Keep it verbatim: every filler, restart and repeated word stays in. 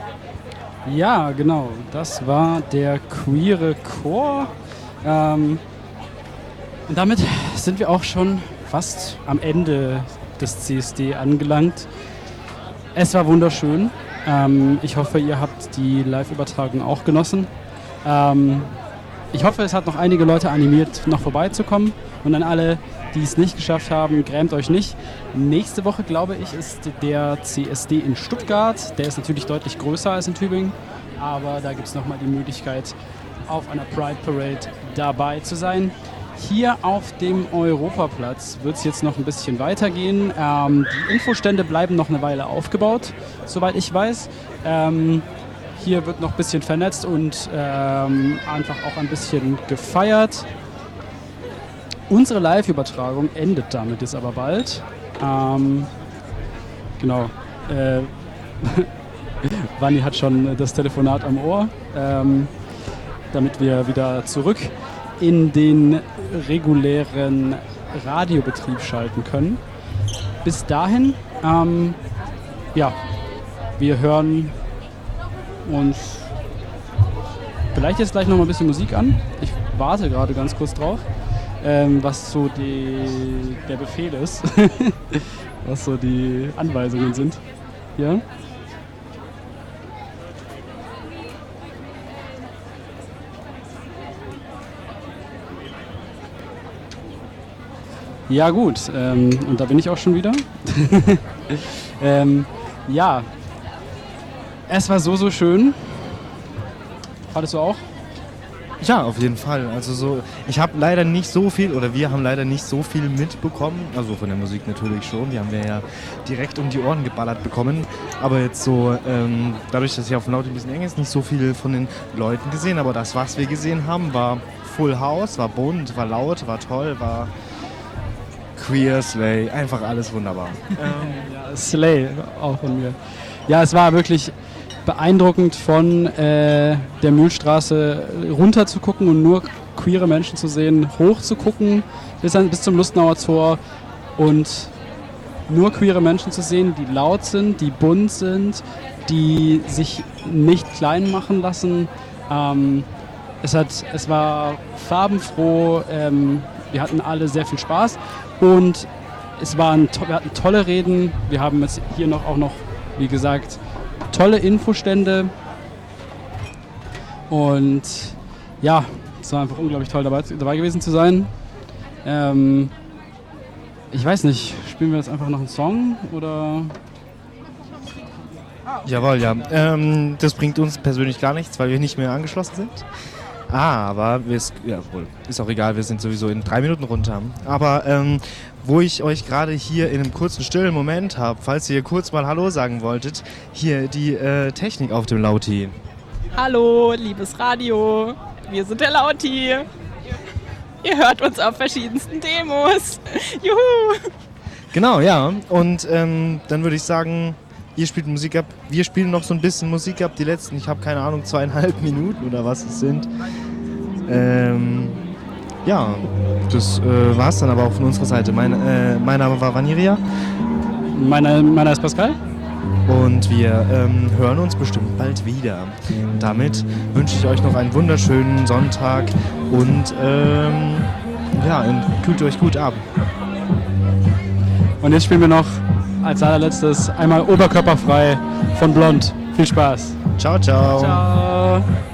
Ja, genau. Das war der Queere Chor. Ähm, und damit sind wir auch schon fast am Ende des C S D angelangt. Es war wunderschön. Ähm, ich hoffe, ihr habt die Live-Übertragung auch genossen. Ähm, ich hoffe, es hat noch einige Leute animiert, noch vorbeizukommen. Und an alle, die es nicht geschafft haben, grämt euch nicht. Nächste Woche, glaube ich, ist der C S D in Stuttgart. Der ist natürlich deutlich größer als in Tübingen. Aber da gibt es nochmal die Möglichkeit, auf einer Pride Parade dabei zu sein. Hier auf dem Europaplatz wird es jetzt noch ein bisschen weitergehen. Ähm, die Infostände bleiben noch eine Weile aufgebaut, soweit ich weiß. Ähm, hier wird noch ein bisschen vernetzt und ähm, einfach auch ein bisschen gefeiert. Unsere Live-Übertragung endet damit jetzt aber bald. Ähm, genau. Äh, Vanni hat schon das Telefonat am Ohr, ähm, damit wir wieder zurück in den regulären Radiobetrieb schalten können. Bis dahin, ähm, ja, wir hören uns vielleicht jetzt gleich noch mal ein bisschen Musik an. Ich warte gerade ganz kurz drauf, ähm, was so die, der Befehl ist, was so die Anweisungen sind. Ja? Ja gut, ähm, und da bin ich auch schon wieder. ähm, ja, es war so, so schön. Fandest du auch? Ja, auf jeden Fall. Also so, ich habe leider nicht so viel, oder wir haben leider nicht so viel mitbekommen. Also von der Musik natürlich schon, die haben wir ja direkt um die Ohren geballert bekommen. Aber jetzt so, ähm, dadurch, dass hier auf dem Laut ein bisschen eng ist, nicht so viel von den Leuten gesehen. Aber das, was wir gesehen haben, war Full House, war bunt, war laut, war toll, war queer, Slay, einfach alles wunderbar. Ähm, ja, Slay auch von mir. Ja, es war wirklich beeindruckend, von äh, der Mühlstraße runter zu gucken und nur queere Menschen zu sehen, hoch zu gucken bis, an, bis zum Lustenauer Tor und nur queere Menschen zu sehen, die laut sind, die bunt sind, die sich nicht klein machen lassen. Ähm, es, hat, es war farbenfroh, ähm, wir hatten alle sehr viel Spaß und es waren to- wir hatten tolle Reden. Wir haben jetzt hier noch auch noch, wie gesagt, tolle Infostände und ja, es war einfach unglaublich toll dabei, dabei gewesen zu sein. Ähm, ich weiß nicht, spielen wir jetzt einfach noch einen Song oder? Jawohl, ja. Ähm, das bringt uns persönlich gar nichts, weil wir nicht mehr angeschlossen sind. Ah, aber wir ist, ja, wohl, ist auch egal, wir sind sowieso in drei Minuten runter. Aber ähm, wo ich euch gerade hier in einem kurzen stillen Moment habe, falls ihr kurz mal Hallo sagen wolltet, hier die äh, Technik auf dem Lauti. Hallo, liebes Radio, wir sind der Lauti. Ihr hört uns auf verschiedensten Demos. Juhu! Genau, ja. Und ähm, dann würde ich sagen, ihr spielt Musik ab. Wir spielen noch so ein bisschen Musik ab. Die letzten, ich habe keine Ahnung, zweieinhalb Minuten oder was es sind. Ähm, ja, das äh, war es dann aber auch von unserer Seite. Mein, äh, mein Name war Vaniria. Meine, meiner ist Pascal. Und wir ähm, hören uns bestimmt bald wieder. Damit wünsche ich euch noch einen wunderschönen Sonntag und ähm, ja, kühlt euch gut ab. Und jetzt spielen wir noch als allerletztes einmal Oberkörperfrei von Blond. Viel Spaß. Ciao, ciao. Ciao.